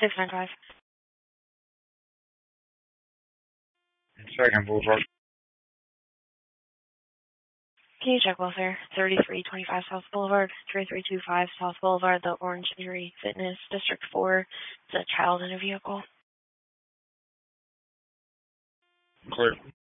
695. Second Boulevard. Can you check welfare? 3325 South Boulevard, 3325 South Boulevard, the Orange Theory Fitness, District 4. It's a child in a vehicle. Clear.